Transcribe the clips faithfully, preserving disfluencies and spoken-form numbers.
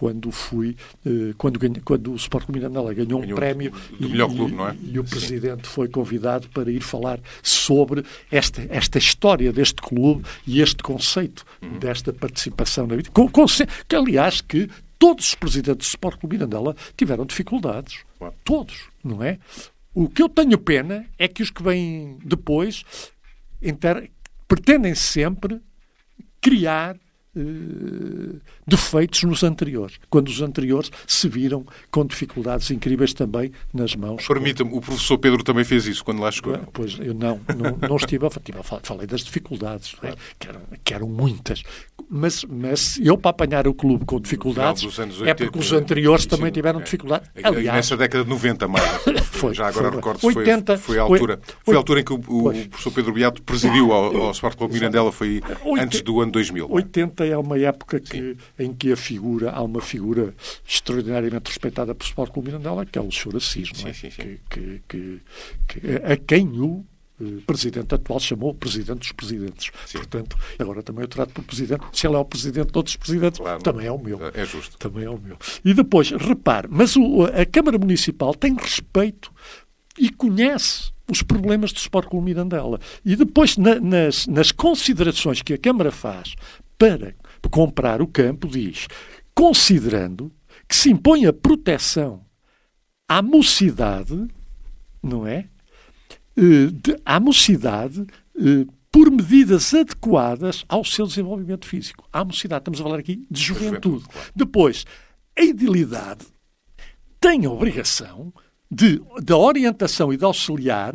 quando fui, uh, quando, ganha, quando o Sport Clube Mirandela ganhou, ganhou um prémio do e, melhor clube, não é? E, e o Presidente foi convidado para ir falar sobre esta, esta história deste clube e este conceito uhum. desta participação na vida. Com, com, que, aliás, que todos os Presidentes do Sport Clube Mirandela tiveram dificuldades. Claro. Todos, não é? O que eu tenho pena é que os que vêm depois inter... pretendem sempre criar Uh, defeitos nos anteriores, quando os anteriores se viram com dificuldades incríveis também nas mãos. Permita-me, o professor Pedro também fez isso quando lá chegou. Pois, eu não, não, não estive a falar, falei das dificuldades, não é? que, eram, que eram muitas, mas, mas eu para apanhar o clube com dificuldades oitenta, é porque os anteriores também tiveram é. dificuldades. Aliás, nessa década de noventa mais, foi, já agora recordo-se, oitenta, foi, foi a altura, foi a altura em que o, o professor Pedro Beato presidiu ao, ao Sport Clube Mirandela, foi oitenta, antes do ano dois mil. oitenta é uma época que, em que a figura, há uma figura extraordinariamente respeitada pelo Sport Clube Mirandela, que é o senhor Assis, não é? Sim, sim, sim. Que, que, que, que, a quem o Presidente atual chamou o Presidente dos Presidentes. Sim. Portanto, agora também eu trato por Presidente. Se ele é o Presidente de outros Presidentes, claro, também é o meu. É justo. Também é o meu. E depois, repare, mas o, a Câmara Municipal tem respeito e conhece os problemas do Sport Clube Mirandela. E depois, na, nas, nas considerações que a Câmara faz para comprar o campo, diz, considerando que se impõe a proteção à mocidade, não é? De, à mocidade por medidas adequadas ao seu desenvolvimento físico. À mocidade, estamos a falar aqui de juventude. Depois, a edilidade tem a obrigação de, da orientação e de auxiliar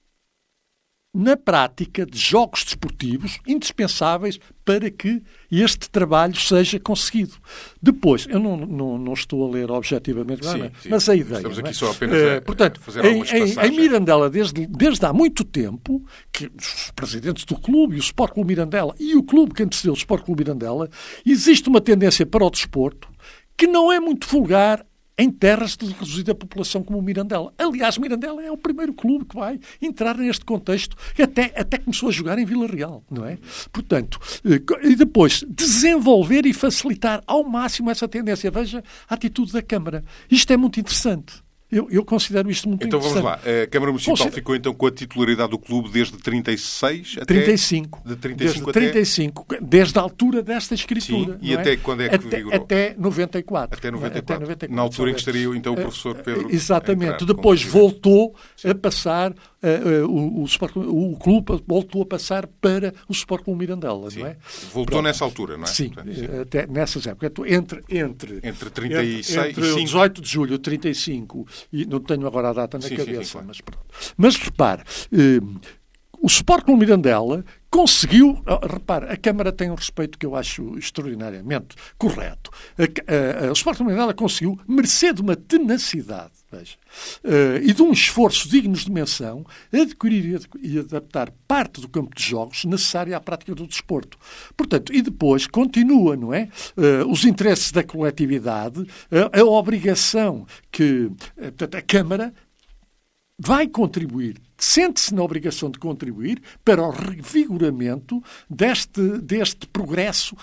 na prática de jogos desportivos indispensáveis para que este trabalho seja conseguido. Depois, eu não, não, não estou a ler objetivamente, sim, sim. mas a ideia... Estamos aqui é? só apenas a, Portanto, a fazer em, algumas passagens. Em Mirandela, desde, desde há muito tempo, que os presidentes do clube, e o Sport Clube Mirandela, e o clube que antecedeu o Sport Clube Mirandela, existe uma tendência para o desporto que não é muito vulgar em terras de reduzida população como o Mirandela. Aliás, Mirandela é o primeiro clube que vai entrar neste contexto, que até, até começou a jogar em Vila Real, não é? Portanto, e depois, desenvolver e facilitar ao máximo essa tendência. Veja a atitude da Câmara. Isto é muito interessante. Eu, eu considero isto muito então, interessante. Então vamos lá. A Câmara Municipal Considera... ficou então com a titularidade do clube desde trinta e seis até... trinta e cinco. De trinta e cinco desde até... trinta e cinco. Desde a altura desta escritura. Sim. E não até é? quando é que até, vigorou? Até noventa e quatro. Até noventa e quatro. Até noventa e quatro. Na altura em que estaria então o professor Pedro... Exatamente. Depois voltou a passar... Uh, uh, o, o, Sport, o clube voltou a passar para o Sport Clube Mirandela, sim. não é? Voltou Pronto. Nessa altura, não é? Sim, Portanto, sim. Até nessas épocas. Entre, entre, entre trinta e seis entre, entre e dezoito de julho, trinta e cinco, e não tenho agora a data na sim, cabeça, sim, sim, claro. mas pronto. Mas repare, uh, o Sport Clube Mirandela conseguiu, uh, repare, a Câmara tem um respeito que eu acho extraordinariamente correto. A, a, a, o Sport Clube Mirandela conseguiu, mercê de uma tenacidade, veja, uh, e de um esforço digno de menção, adquirir e adaptar parte do campo de jogos necessária à prática do desporto. Portanto, e depois continua, não é? Uh, os interesses da coletividade, uh, a obrigação que uh, a Câmara vai contribuir, sente-se na obrigação de contribuir para o revigoramento deste, deste progresso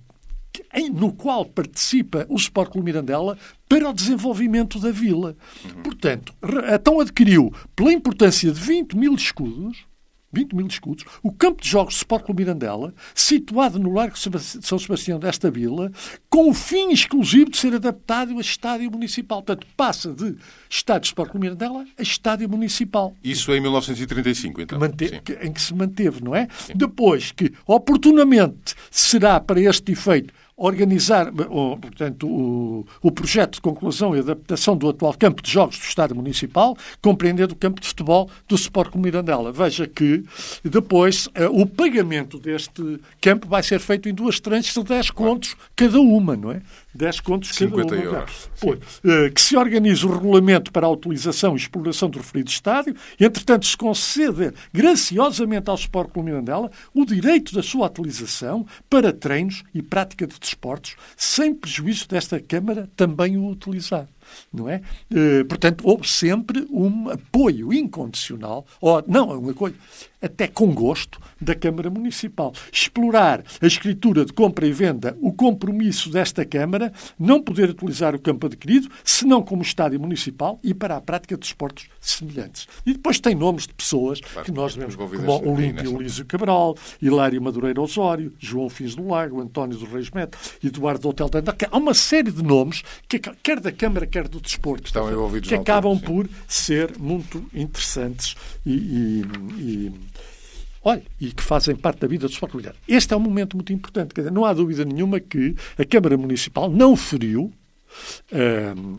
no qual participa o Sport Clube Mirandela para o desenvolvimento da vila. Uhum. Portanto, então adquiriu, pela importância de vinte mil escudos, vinte mil escudos, o campo de jogos do Sport Clube Mirandela, situado no Largo de São Sebastião desta vila, com o fim exclusivo de ser adaptado a estádio municipal. Portanto, passa de estádio de Sport Clube Mirandela a estádio municipal. Isso em mil novecentos e trinta e cinco, então. Mante- que, em que se manteve, não é? Sim. Depois que, oportunamente, será para este efeito organizar, portanto, o, o projeto de conclusão e adaptação do atual campo de jogos do Estádio Municipal, compreendendo o campo de futebol do Sport Clube Mirandela. Veja que depois o pagamento deste campo vai ser feito em duas tranches de dez contos cada uma, não é? dez contos cada uma. cinquenta euros. Pois, que se organize o regulamento para a utilização e exploração do referido estádio e, entretanto, se concede graciosamente ao Sport Clube Mirandela o direito da sua utilização para treinos e prática de desportos, sem prejuízo desta Câmara também o utilizar. não é? Uh, portanto, houve sempre um apoio incondicional, ou não, um apoio até com gosto, da Câmara Municipal. Explorar a escritura de compra e venda, o compromisso desta Câmara, não poder utilizar o campo adquirido, senão como estádio municipal e para a prática de desportos semelhantes. E depois tem nomes de pessoas claro, que nós vemos, como Olímpio Lísio Cabral, Hilário Madureira Osório, João Fins do Lago, António dos Reis Neto, Eduardo Hotel de Andar. Há uma série de nomes, que, quer da Câmara, quer do desporto, estão envolvidos que acabam por ser muito interessantes e... e, e Olha, e que fazem parte da vida do Sport Clube Mirandela. Este é um momento muito importante. Quer dizer, não há dúvida nenhuma que a Câmara Municipal não feriu um,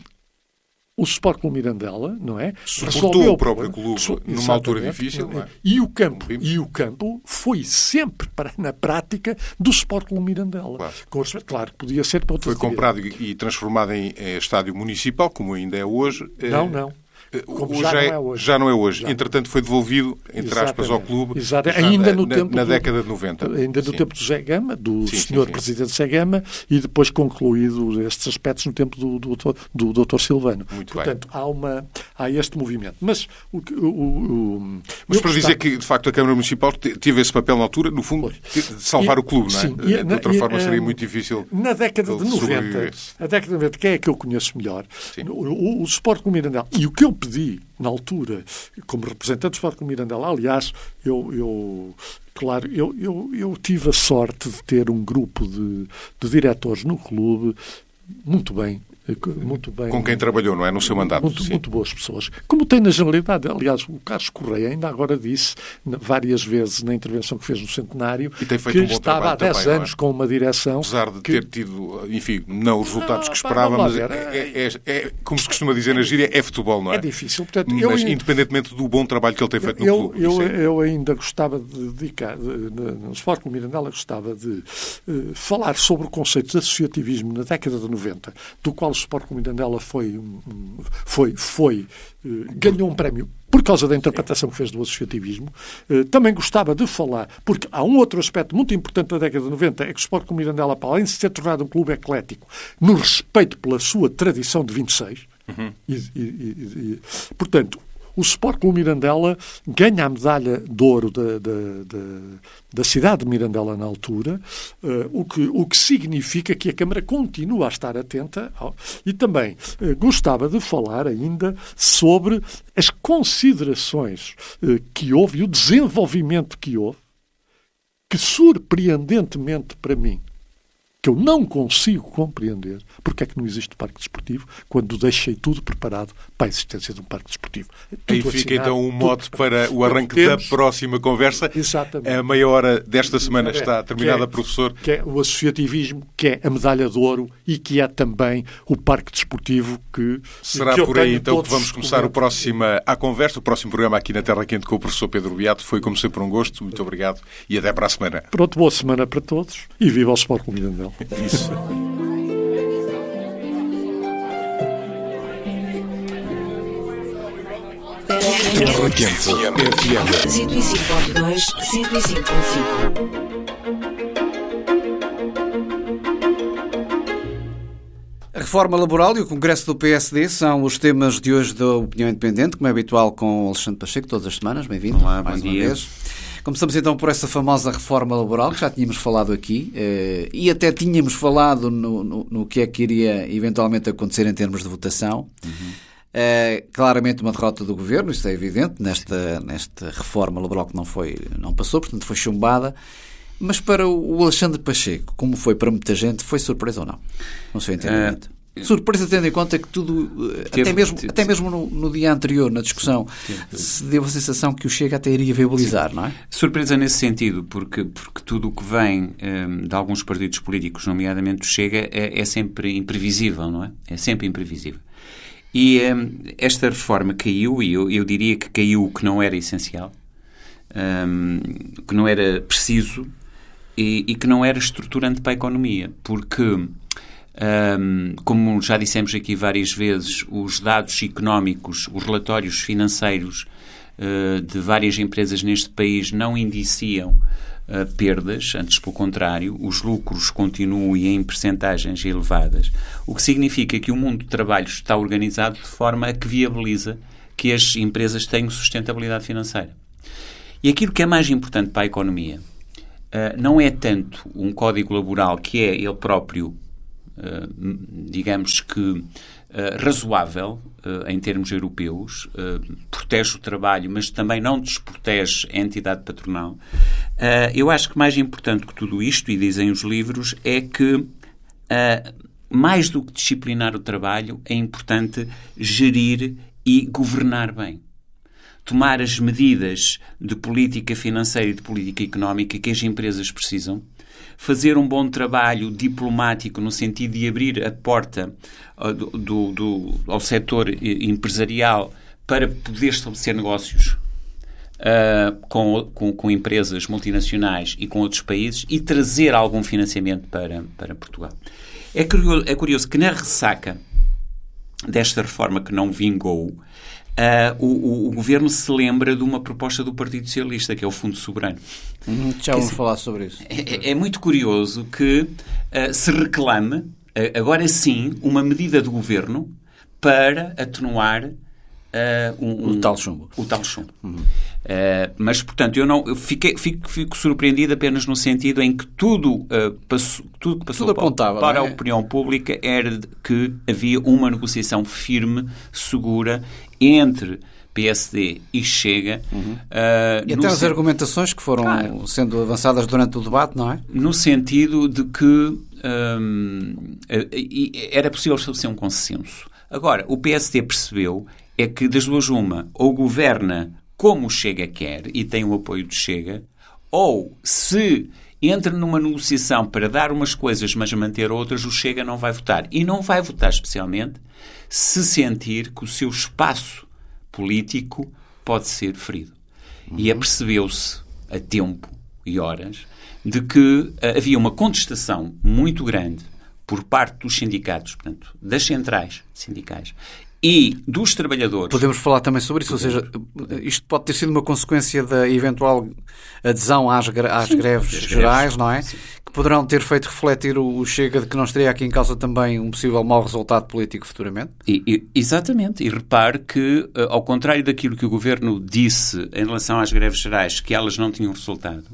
o Sport Clube Mirandela, não é? Suportou o próprio clube numa altura difícil, não é? E o campo, e o campo foi sempre, para, na prática, do Sport Clube Mirandela. Claro, com, claro podia ser para outras Foi comprado e, e transformado em, em estádio municipal, como ainda é hoje. Não, não. Como já, já, é, não é hoje. já não é hoje. Já. Entretanto, foi devolvido, entre Exatamente. aspas, ao clube ainda no na, tempo na do, década de noventa. Ainda no sim. tempo do Zé Gama, do sim, senhor sim, sim. Presidente Zé Gama, e depois concluído estes aspectos no tempo do, do, do, do doutor Silvano. Muito Portanto, bem. há, uma, há este movimento. Mas, o, o, o, Mas para dizer que, de facto, a Câmara Municipal teve esse papel na altura, no fundo, de salvar e, o clube, sim, não é? E, de outra e, forma, seria um, muito difícil. Na década de noventa, a década de noventa, quem é que eu conheço melhor? O, o, o Sport Clube Mirandela. E o que eu pedi na altura, como representante do Sport Clube Mirandela, aliás, eu, eu claro, eu, eu, eu tive a sorte de ter um grupo de, de diretores no clube muito bem, muito bem. Com quem trabalhou, não é? No seu mandato. Muito, muito boas pessoas. Como tem na generalidade. Aliás, o Carlos Correia ainda agora disse várias vezes na intervenção que fez no Centenário e tem feito que um bom estava há dez também, anos é? com uma direção... Apesar de que... ter tido, enfim, não os resultados não, que esperava, pá, mas é, é, é, é, como se costuma dizer na gíria, é futebol, não é? É difícil. Portanto, mas eu, independentemente do bom trabalho que ele tem feito no eu, clube. Eu, é... eu ainda gostava de dedicar, de, de, no Sport Clube Mirandela, gostava de uh, falar sobre o conceito de associativismo na década de noventa, do qual o Sport Clube Mirandela foi Foi, foi, ganhou um prémio por causa da interpretação que fez do associativismo. Também gostava de falar, porque há um outro aspecto muito importante da década de noventa, é que o Sport Clube Mirandela, para além de se ter tornado um clube eclético, no respeito pela sua tradição de vinte e seis, uhum. e, e, e, e, portanto, o Sport Clube Mirandela ganha a medalha de ouro da, da, da, da cidade de Mirandela na altura, uh, o, que, o que significa que a Câmara continua a estar atenta ao, e também uh, gostava de falar ainda sobre as considerações uh, que houve e o desenvolvimento que houve, que surpreendentemente para mim, que eu não consigo compreender porque é que não existe parque desportivo quando deixei tudo preparado para a existência de um parque desportivo. Aí fica então um mote para o arranque da próxima conversa. Exatamente. A meia hora desta semana é, está terminada, que é, professor. Que é o associativismo, que é a medalha de ouro e que é também o parque desportivo que... Será que por aí então que vamos começar o próximo à conversa, o próximo programa aqui na Terra Quente com o professor Pedro Beato. Foi como sempre um gosto. Muito obrigado e até para a semana. Pronto, boa semana para todos e viva o Sport Clube Mirandela. Isso. Terra Quente F M cento e cinco ponto dois, cento e cinco ponto cinco. A reforma laboral e o Congresso do P S D são os temas de hoje da Opinião Independente, como é habitual com o Alexandre Pacheco, todas as semanas. Bem-vindo. Olá, mais bom uma dia. vez. Começamos então por essa famosa reforma laboral, que já tínhamos falado aqui, eh, e até tínhamos falado no, no, no que é que iria eventualmente acontecer em termos de votação. Uhum. Eh, claramente uma derrota do Governo, isso é evidente, nesta, nesta reforma laboral que não, foi, não passou, portanto foi chumbada. Mas para o Alexandre Pacheco, como foi para muita gente, foi surpresa ou não? No seu entendimento? Uh... Surpresa tendo em conta que tudo, teve, até mesmo, teve, até mesmo no, no dia anterior, na discussão, teve, se deu a sensação que o Chega até iria viabilizar, sim. Não é? Surpresa nesse sentido, porque, porque tudo o que vem um, de alguns partidos políticos, nomeadamente o Chega, é, é sempre imprevisível, não é? É sempre imprevisível. E um, esta reforma caiu, e eu, eu diria que caiu o que não era essencial, um, que não era preciso e, e que não era estruturante para a economia, porque... Um, como já dissemos aqui várias vezes, os dados económicos, os relatórios financeiros uh, de várias empresas neste país não indiciam uh, perdas, antes pelo contrário, os lucros continuam em percentagens elevadas, o que significa que o mundo do trabalho está organizado de forma a que viabiliza que as empresas tenham sustentabilidade financeira. E aquilo que é mais importante para a economia uh, não é tanto um código laboral que é ele próprio, uh, digamos que, uh, razoável uh, em termos europeus, uh, protege o trabalho, mas também não desprotege a entidade patronal. Uh, eu acho que mais importante que tudo isto, e dizem os livros, é que uh, mais do que disciplinar o trabalho, é importante gerir e governar bem. Tomar as medidas de política financeira e de política económica que as empresas precisam, fazer um bom trabalho diplomático no sentido de abrir a porta uh, do, do, do, ao setor empresarial para poder estabelecer negócios uh, com, com, com empresas multinacionais e com outros países e trazer algum financiamento para, para Portugal. É curioso, é curioso que na ressaca desta reforma que não vingou, Uh, o, o, o Governo se lembra de uma proposta do Partido Socialista, que é o Fundo Soberano. Uhum, já vamos falar sobre isso. É, é muito curioso que uh, se reclame, uh, agora sim, uma medida do Governo para atenuar uh, um, um, o tal chumbo. O tal chumbo. Uhum. Uh, mas, portanto, eu, não, eu fiquei, fico, fico surpreendido apenas no sentido em que tudo, uh, passou, tudo que passou tudo para, apontava, para é? a opinião pública era de que havia uma negociação firme, segura, entre P S D e Chega. Uhum. Uh, e até as sen... argumentações que foram claro. sendo avançadas durante o debate, não é? No sentido de que um, era possível estabelecer um consenso. Agora, o P S D percebeu é que das duas uma, ou governa como o Chega quer e tem o apoio do Chega, ou se entra numa negociação para dar umas coisas mas manter outras, o Chega não vai votar. E não vai votar especialmente se sentir que o seu espaço político pode ser ferido. Uhum. E apercebeu-se a tempo e horas de que uh, havia uma contestação muito grande por parte dos sindicatos, portanto, das centrais sindicais e dos trabalhadores. Podemos falar também sobre isso, Podemos. ou seja, isto pode ter sido uma consequência da eventual adesão às, às greves Sim, gerais, greves. não é? Sim. Que poderão ter feito refletir o Chega de que não estaria aqui em causa também um possível mau resultado político futuramente? E, e, exatamente. E repare que, ao contrário daquilo que o Governo disse em relação às greves gerais, que elas não tinham resultado,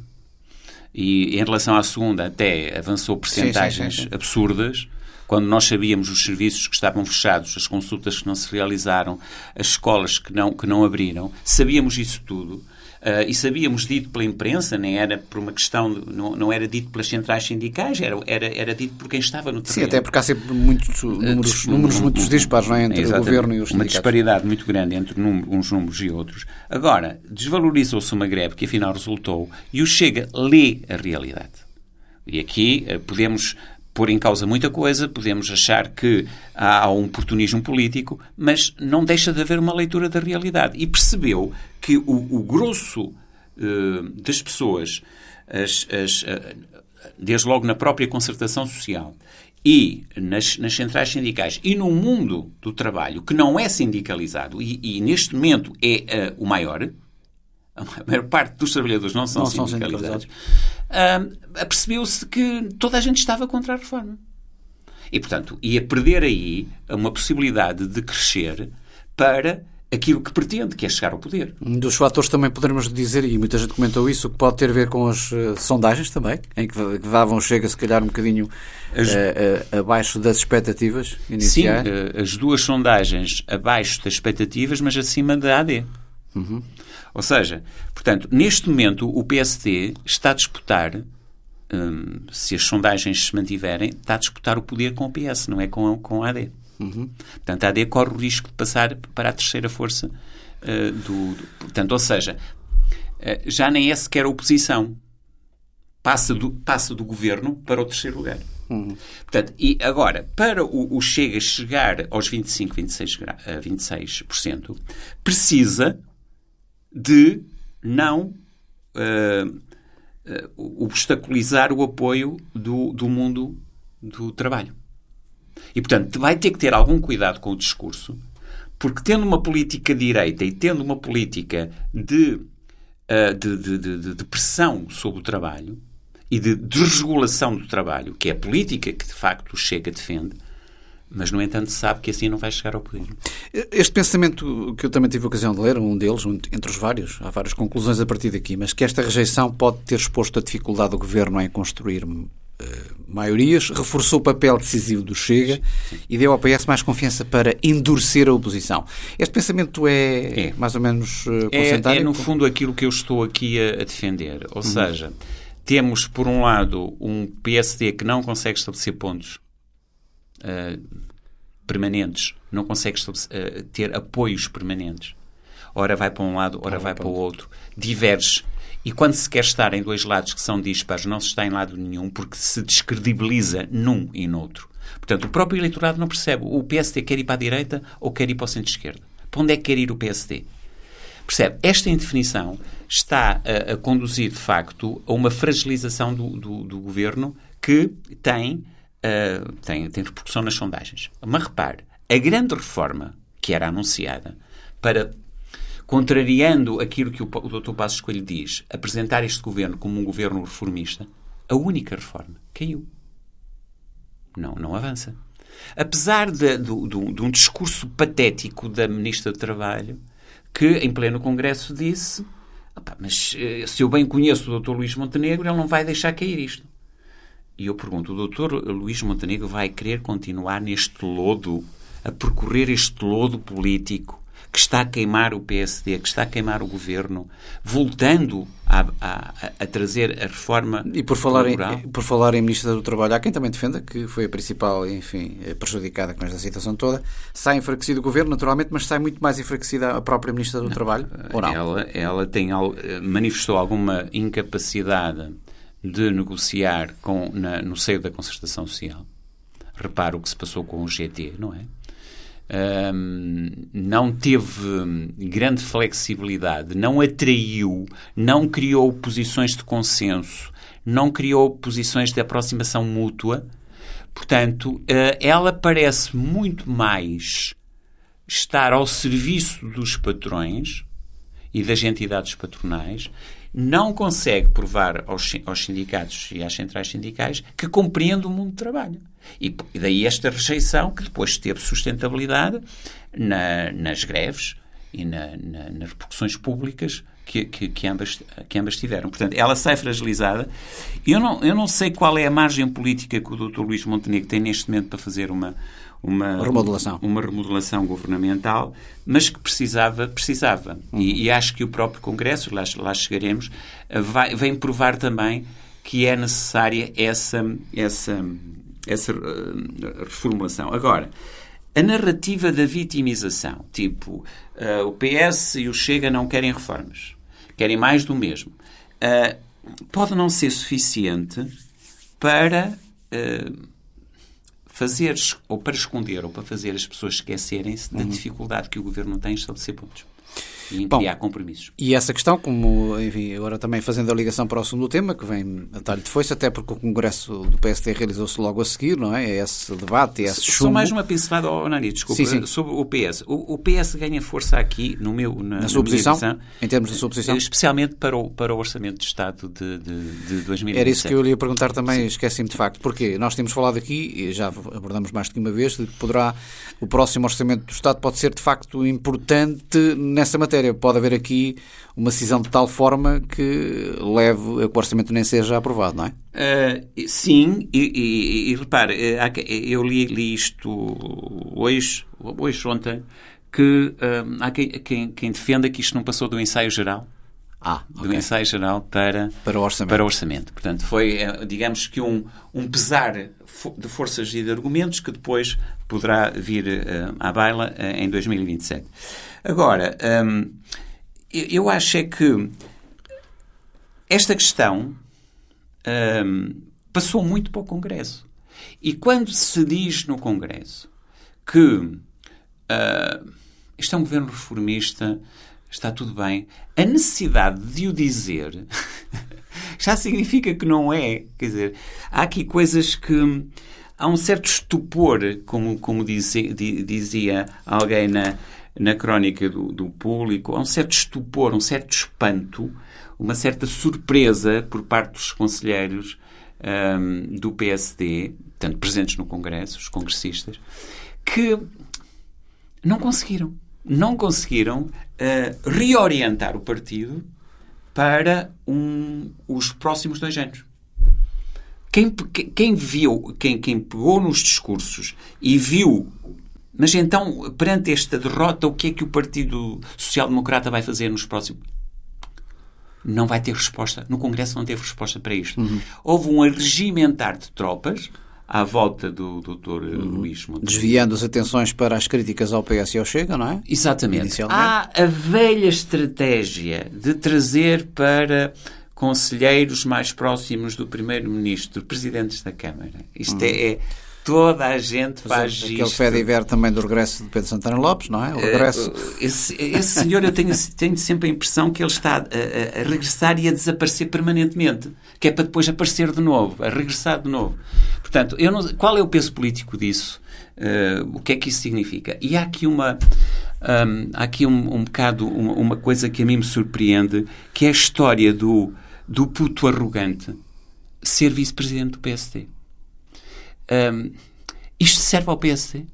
e em relação à segunda até avançou percentagens sim, sim, sim, sim. absurdas, quando nós sabíamos os serviços que estavam fechados, as consultas que não se realizaram, as escolas que não, que não abriram, sabíamos isso tudo. Uh, e sabíamos dito pela imprensa, nem era por uma questão, de, não, não era dito pelas centrais sindicais, era, era, era dito por quem estava no terreno. Sim, até porque há sempre muitos números, uh, números muito dispares, não é? Entre o Governo e os sindicatos. Uma disparidade muito grande entre uns números e outros. Agora, desvalorizou-se uma greve que afinal resultou e o Chega lê a realidade. E aqui uh, podemos pôr em causa muita coisa, podemos achar que há um oportunismo político, mas não deixa de haver uma leitura da realidade. E percebeu que o, o grosso uh, das pessoas, as, as, uh, desde logo na própria concertação social e nas, nas centrais sindicais e no mundo do trabalho, que não é sindicalizado e, e neste momento é uh, o maior, a maior parte dos trabalhadores não são, não sindicalizados, são sindicalizados. Uh, apercebeu-se que toda a gente estava contra a reforma. E, portanto, ia perder aí uma possibilidade de crescer para aquilo que pretende, que é chegar ao poder. Um dos fatores também poderemos dizer, e muita gente comentou isso, que pode ter a ver com as uh, sondagens também, em que, que davam Chega, se calhar, um bocadinho as... uh, uh, abaixo das expectativas iniciais. Sim, uh, as duas sondagens abaixo das expectativas, mas acima da A D. Uhum. Ou seja, portanto, neste momento o P S D está a disputar, hum, se as sondagens se mantiverem, está a disputar o poder com o P S, não é com, com a AD. Uhum. Portanto, a AD corre o risco de passar para a terceira força uh, do, do... Portanto, ou seja, uh, já nem é sequer a oposição. Passa do, passa do governo para o terceiro lugar. Uhum. Portanto, e agora, para o, o Chega chegar aos vinte e cinco, vinte e seis, vinte e seis por cento, precisa de não uh, uh, obstaculizar o apoio do, do mundo do trabalho. E, portanto, vai ter que ter algum cuidado com o discurso, porque tendo uma política de direita e tendo uma política de uh, de, de, de, de pressão sobre o trabalho e de desregulação do trabalho, que é a política que, de facto, o Chega defende, mas, no entanto, sabe que assim não vai chegar ao poder. Este pensamento que eu também tive a ocasião de ler, um deles, um, entre os vários, há várias conclusões a partir daqui, mas que esta rejeição pode ter exposto a dificuldade do Governo em construir uh, maiorias, reforçou o papel decisivo do Chega sim, sim. e deu ao P S mais confiança para endurecer a oposição. Este pensamento é, é. mais ou menos uh, concentrado? É, é, no fundo, aquilo que eu estou aqui a, a defender. Ou uhum. seja, temos, por um lado, um P S D que não consegue estabelecer pontos Uh, permanentes, não consegue uh, ter apoios permanentes. Ora vai para um lado, ora ah, vai para o outro. Diverge. E quando se quer estar em dois lados que são dispares, não se está em lado nenhum, porque se descredibiliza num e noutro. Portanto, o próprio eleitorado não percebe. O P S D quer ir para a direita ou quer ir para o centro-esquerda. Para onde é que quer ir o P S D? Percebe? Esta indefinição está a, a conduzir, de facto, a uma fragilização do, do, do governo que tem Uh, tem, tem repercussão nas sondagens. Mas repare, a grande reforma que era anunciada para, contrariando aquilo que o, o doutor Passos Coelho diz, apresentar este governo como um governo reformista, a única reforma caiu. Não, não avança. Apesar de, de, de, de um discurso patético da Ministra do Trabalho, que em pleno Congresso disse, mas se eu bem conheço o doutor Luís Montenegro, ele não vai deixar cair isto. E eu pergunto, o doutor Luís Montenegro vai querer continuar neste lodo, a percorrer este lodo político que está a queimar o P S D, que está a queimar o governo, voltando a, a, a trazer a reforma e por falar laboral? Em, por falar em Ministra do Trabalho, há quem também defenda que foi a principal, enfim, prejudicada com esta situação toda. Sai enfraquecido o governo, naturalmente, mas sai muito mais enfraquecida a própria Ministra do não, Trabalho, ou não? Ela, ela tem, manifestou alguma incapacidade de negociar com, na, no seio da concertação social. Repara o que se passou com o G T, não é? Um, não teve grande flexibilidade, não atraiu, não criou posições de consenso, não criou posições de aproximação mútua. Portanto, uh, ela parece muito mais estar ao serviço dos patrões e das entidades patronais. Não consegue provar aos, aos sindicatos e às centrais sindicais que compreende o mundo do trabalho. E daí esta rejeição que depois teve sustentabilidade na, nas greves e na, na, nas repercussões públicas que, que, que, ambas, que ambas tiveram. Portanto, ela sai fragilizada. Eu não, eu não sei qual é a margem política que o doutor Luís Montenegro tem neste momento para fazer uma... Uma remodelação. uma remodelação governamental, mas que precisava, precisava. Uhum. E, e acho que o próprio Congresso, lá, lá chegaremos, vai, vem provar também que é necessária essa, essa, essa uh, reformulação. Agora, a narrativa da vitimização, tipo, uh, o P S e o Chega não querem reformas, querem mais do mesmo, uh, pode não ser suficiente para... Uh, fazer, ou para esconder, ou para fazer as pessoas esquecerem-se da uhum. dificuldade que o Governo tem em estabelecer pontos e em Bom, criar compromissos. E essa questão, como, enfim, agora também fazendo a ligação para o segundo tema, que vem a talho de foice, até porque o Congresso do P S D realizou-se logo a seguir, não é? É esse debate, é esse chumbo. Só mais uma pincelada, oh, Nani, desculpa, sim, sim. sobre o P S. O, o P S ganha força aqui, no meu, na, na sua na posição, visão, em termos da sua posição? Especialmente para o, para o Orçamento de Estado de, de, de dois mil e vinte e sete. Era isso que eu lhe ia perguntar também, esqueci-me de facto. Porquê? Nós temos falado aqui, e já abordamos mais do que uma vez, de que poderá, o próximo Orçamento do Estado pode ser de facto importante nessa matéria. Pode haver aqui uma decisão de tal forma que leve a que o orçamento nem seja aprovado, não é? Uh, sim, e, e, e repare, eu li, li isto hoje, hoje ontem, que uh, há quem, quem, quem defenda que isto não passou do ensaio geral. Ah, okay. Do ensaio geral para, para, o orçamento. para o orçamento. Portanto, foi, digamos que um, um pesar de forças e de argumentos que depois poderá vir uh, à baila uh, em dois mil e vinte e sete. Agora, um, eu acho é que esta questão um, passou muito para o Congresso. E quando se diz no Congresso que uh, isto é um governo reformista, está tudo bem, a necessidade de o dizer já significa que não é. Quer dizer, há aqui coisas que... há um certo estupor, como, como dizia, dizia alguém na, na crónica do, do público, há um certo estupor, um certo espanto, uma certa surpresa por parte dos conselheiros um, do P S D, tanto presentes no Congresso, os congressistas, que não conseguiram. Não conseguiram uh, reorientar o partido para um, os próximos dois anos. Quem, quem viu, quem, quem pegou nos discursos e viu, mas então, perante esta derrota, o que é que o Partido Social Democrata vai fazer nos próximos? Não vai ter resposta. No Congresso não teve resposta para isto. Uhum. Houve um arregimentar de tropas à volta do doutor Uhum. Luís Montenegro. Desviando as atenções para as críticas ao P S e ao Chega, não é? Exatamente. Há a velha estratégia de trazer para conselheiros mais próximos do Primeiro-Ministro, presidentes da Câmara. Isto uhum. é, é... Toda a gente faz isto. Aquele fé de ver também do regresso de Pedro Santana Lopes, não é? O regresso. Uh, esse, esse senhor, eu tenho, tenho sempre a impressão que ele está a, a, a regressar e a desaparecer permanentemente. Que é para depois aparecer de novo, a regressar de novo. Portanto, eu não, qual é o peso político disso? Uh, o que é que isso significa? E há aqui uma... Um, há aqui um, um bocado uma, uma coisa que a mim me surpreende, que é a história do, do puto arrogante ser vice-presidente do P S D. Um, isto serve ao P S D?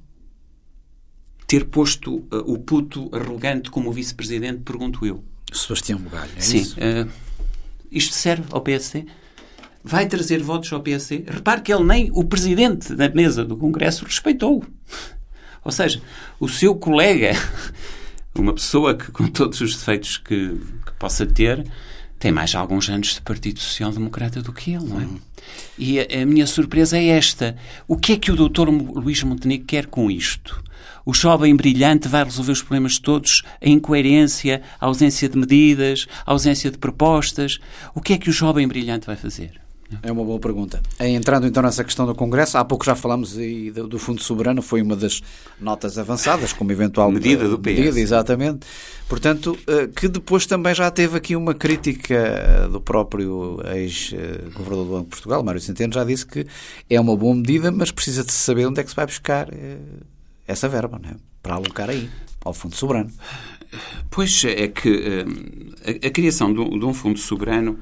Ter posto uh, o puto arrogante como vice-presidente, pergunto eu. Sebastião Bugalho, é Sim, isso? Uh, isto serve ao P S D? Vai trazer votos ao P S D? Repare que ele nem o presidente da mesa do Congresso respeitou. Ou seja, o seu colega, uma pessoa que, com todos os defeitos que, que possa ter, tem mais alguns anos de Partido Social Democrata do que ele, não é? Uhum. E a, a minha surpresa é esta. O que é que o doutor Luís Montenegro quer com isto? O jovem brilhante vai resolver os problemas todos, a incoerência, a ausência de medidas, a ausência de propostas. O que é que o jovem brilhante vai fazer? É uma boa pergunta. Entrando então nessa questão do Congresso, há pouco já falámos aí do, do Fundo Soberano, foi uma das notas avançadas, como eventual medida do P S. Medida, exatamente. Portanto, que depois também já teve aqui uma crítica do próprio ex-governador do Banco de Portugal, Mário Centeno, já disse que é uma boa medida, mas precisa de se saber onde é que se vai buscar essa verba, não é? Para alocar aí, ao Fundo Soberano. Pois é que a, a criação de um, de um Fundo Soberano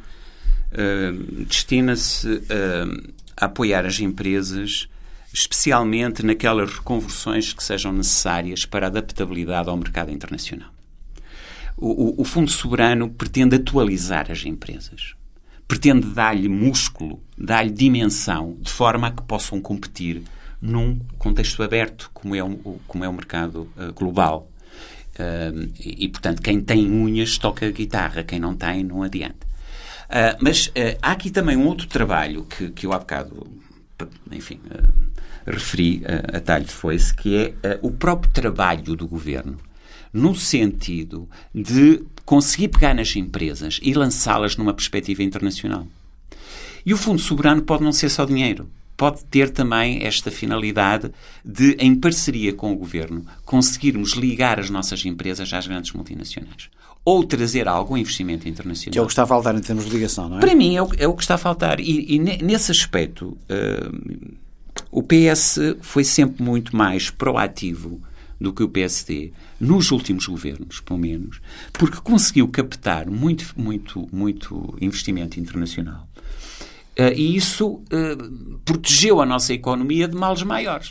Uh, destina-se uh, a apoiar as empresas, especialmente naquelas reconversões que sejam necessárias para a adaptabilidade ao mercado internacional. O, o, o Fundo Soberano pretende atualizar as empresas, pretende dar-lhe músculo, dar-lhe dimensão, de forma a que possam competir num contexto aberto, como é o, como é o mercado uh, global. Uh, e, e, portanto, quem tem unhas toca a guitarra, quem não tem, não adianta. Uh, mas uh, há aqui também um outro trabalho que, que eu há bocado, enfim, uh, referi uh, a talho de foice, que é uh, o próprio trabalho do governo, no sentido de conseguir pegar nas empresas e lançá-las numa perspectiva internacional. E o Fundo Soberano pode não ser só dinheiro, pode ter também esta finalidade de, em parceria com o governo, conseguirmos ligar as nossas empresas às grandes multinacionais. Ou trazer algum investimento internacional. Que é o que está a faltar em termos de ligação, não é? Para mim é o, é o que está a faltar. E, e nesse aspecto, uh, o P S foi sempre muito mais proativo do que o P S D, nos últimos governos, pelo menos, porque conseguiu captar muito, muito, muito investimento internacional. Uh, e isso uh, protegeu a nossa economia de males maiores.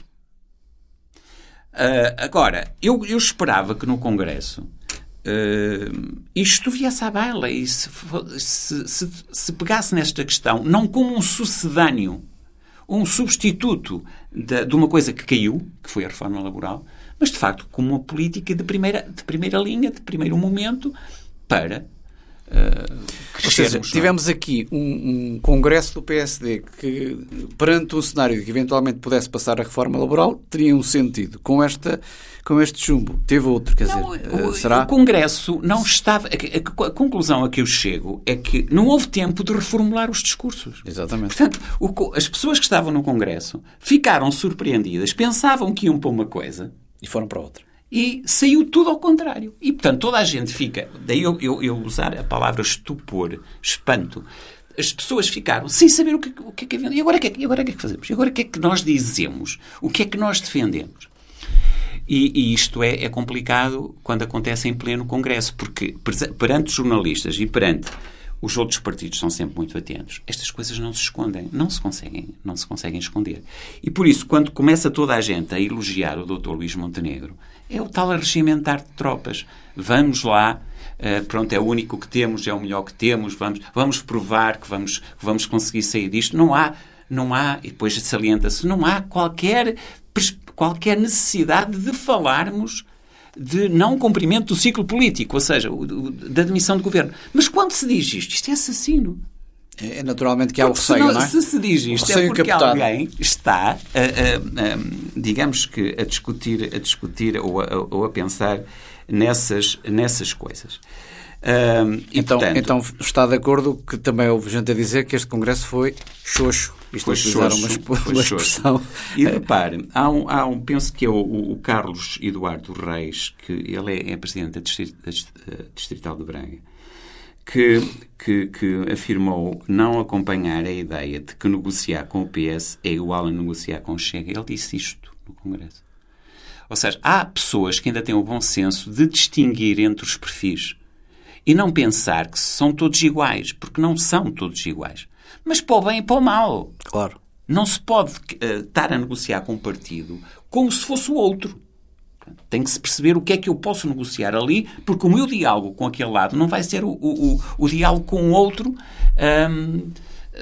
Uh, agora, eu, eu esperava que no Congresso Uh, isto viesse à baila e se, se, se, se pegasse nesta questão não como um sucedâneo, um substituto de, de uma coisa que caiu, que foi a reforma laboral, mas de facto como uma política de primeira, de primeira linha, de primeiro momento, para uh, crescermos. Ou seja, tivemos aqui um, um congresso do P S D que, perante um cenário que eventualmente pudesse passar a reforma laboral, teria um sentido. Com esta com este chumbo. Teve outro, quer não, dizer, o, será? O Congresso não estava... A, a, a conclusão a que eu chego é que não houve tempo de reformular os discursos. Exatamente. Portanto, o, as pessoas que estavam no Congresso ficaram surpreendidas, pensavam que iam para uma coisa... E foram para outra. E saiu tudo ao contrário. E, portanto, toda a gente fica... Daí eu, eu, eu usar a palavra estupor, espanto. As pessoas ficaram sem saber o que, o que é que havia. E agora o que, é, e agora o que é que fazemos? E agora o que é que nós dizemos? O que é que nós defendemos? E, e isto é, é complicado quando acontece em pleno Congresso, porque perante os jornalistas e perante os outros partidos são sempre muito atentos. Estas coisas não se escondem, não se conseguem, não se conseguem esconder. E por isso, quando começa toda a gente a elogiar o doutor Luís Montenegro, é o tal arregimentar de tropas. Vamos lá, uh, pronto, é o único que temos, é o melhor que temos, vamos, vamos provar que vamos, que vamos conseguir sair disto. Não há, não há, e depois salienta-se, não há qualquer, qualquer necessidade de falarmos de não cumprimento do ciclo político, ou seja, o, o, da demissão do governo. Mas quando se diz isto, isto é assassino. É naturalmente que há o receio, não, não é? Se se diz isto é porque captado. Alguém está, a, a, a, digamos que, a discutir, a discutir ou, a, ou a pensar nessas, nessas coisas. Um, e, então, portanto, então está de acordo que também houve gente a dizer que este Congresso foi xoxo. Isto foi xoxo, uma, foi uma expressão. E repare, há um, há um, penso que é o, o Carlos Eduardo Reis, que ele é, é presidente da, Distrit, da Distrital de Braga, que, que, que afirmou não acompanhar a ideia de que negociar com o P S é igual a negociar com o Chega. Ele disse isto no Congresso. Ou seja, há pessoas que ainda têm o bom senso de distinguir entre os perfis e não pensar que são todos iguais, porque não são todos iguais. Mas para o bem e para o mal. Claro. Não se pode uh, estar a negociar com um partido como se fosse o outro. Tem que se perceber o que é que eu posso negociar ali, porque o meu diálogo com aquele lado não vai ser o, o, o, o diálogo com o outro um, uh,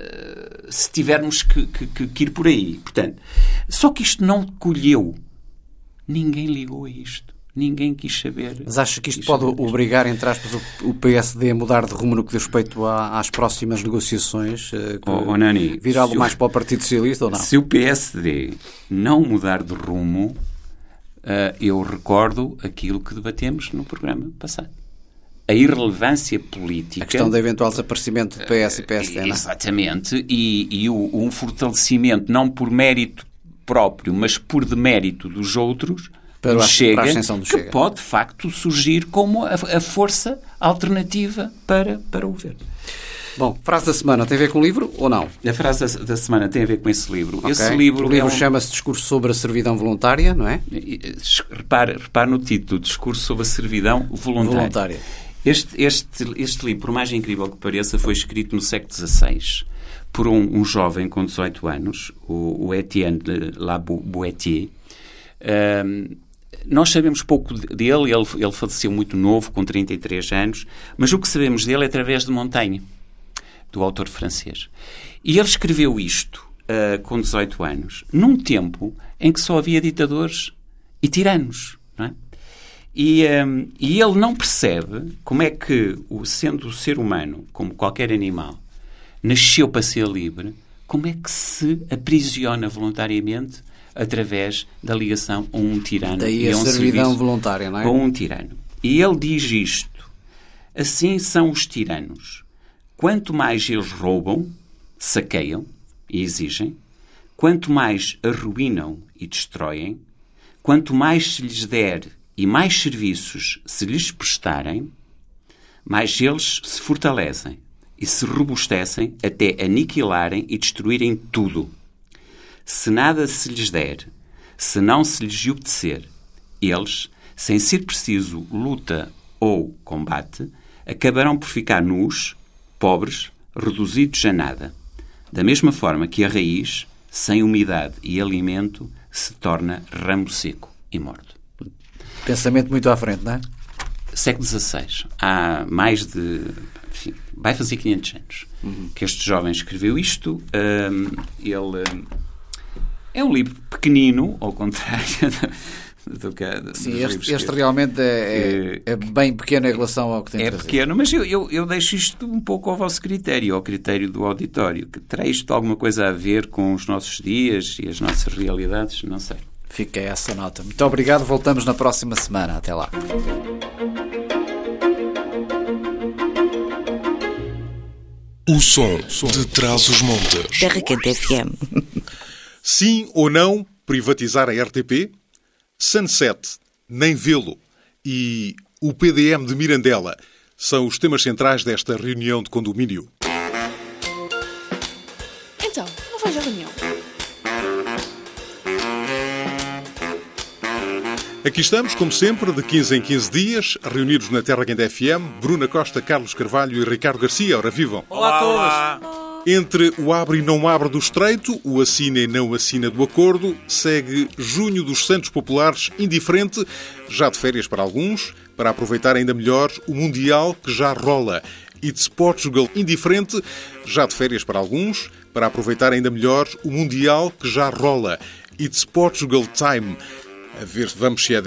se tivermos que, que, que ir por aí. Portanto, só que isto não colheu. Ninguém ligou a isto. Ninguém quis saber. Mas acha que isto pode obrigar, entre aspas, o P S D a mudar de rumo no que diz respeito às próximas negociações? Oh, oh, Nani, virá-lo mais o, para o Partido Socialista ou não? Se o P S D não mudar de rumo, uh, eu recordo aquilo que debatemos no programa passado. A irrelevância política... A questão do eventual desaparecimento do P S e P S D, uh, não é? Exatamente. E, e o, um fortalecimento, não por mérito próprio, mas por demérito dos outros... Para a, Chega, para a ascensão do Chega. Que pode, de facto, surgir como a, a força alternativa para, para o governo. Bom, frase da semana tem a ver com o livro ou não? A frase da, da semana tem a ver com esse livro. Okay. Esse livro o livro é um... chama-se Discurso sobre a Servidão Voluntária, não é? Repare, repare no título, Discurso sobre a Servidão Voluntária. Voluntária. Este, este, este livro, por mais incrível que pareça, foi escrito no século dezasseis por um, um jovem com dezoito anos, o, o Etienne de Laboutier. Um, Nós sabemos pouco dele, ele, ele faleceu muito novo, com trinta e três anos, mas o que sabemos dele é através de Montaigne, do autor francês. E ele escreveu isto uh, com dezoito anos, num tempo em que só havia ditadores e tiranos, não é? E, um, e ele não percebe como é que, o, sendo o ser humano, como qualquer animal, nasceu para ser livre, como é que se aprisiona voluntariamente através da ligação a um tirano. Daí a a um servidão voluntária, não é? A um tirano. E ele diz isto. Assim são os tiranos. Quanto mais eles roubam, saqueiam e exigem, quanto mais arruinam e destroem, quanto mais se lhes der e mais serviços se lhes prestarem, mais eles se fortalecem e se robustecem até aniquilarem e destruírem tudo. Se nada se lhes der, se não se lhes obedecer, eles, sem ser preciso luta ou combate, acabarão por ficar nus, pobres, reduzidos a nada. Da mesma forma que a raiz, sem umidade e alimento, se torna ramo seco e morto. Pensamento muito à frente, não é? século dezasseis. Há mais de... Enfim, vai fazer quinhentos anos uhum. que este jovem escreveu isto. Um, ele... É um livro pequenino, ao contrário do que... Sim, este, este realmente é, é, é bem pequeno em relação ao que tem É trazido. pequeno, mas eu, eu, eu deixo isto um pouco ao vosso critério, ao critério do auditório. Que terá isto alguma coisa a ver com os nossos dias e as nossas realidades? Não sei. Fica essa nota. Muito obrigado. Voltamos na próxima semana. Até lá. O som de Trás-os-Montes. Terra Quente F M. Sim ou não privatizar a R T P? Sunset, nem vê-lo. E o P D M de Mirandela são os temas centrais desta reunião de condomínio. Aqui estamos, como sempre, de quinze em quinze dias, reunidos na Terra Quente F M, Bruna Costa, Carlos Carvalho e Ricardo Garcia. Ora, vivam! Olá a todos! Entre o abre e não abre do estreito, o assina e não assina do acordo, segue junho dos Santos Populares indiferente, já de férias para alguns, para aproveitar ainda melhor o Mundial que já rola. It's Portugal indiferente, já de férias para alguns, para aproveitar ainda melhor o Mundial que já rola. It's Portugal time. A ver, vamos se é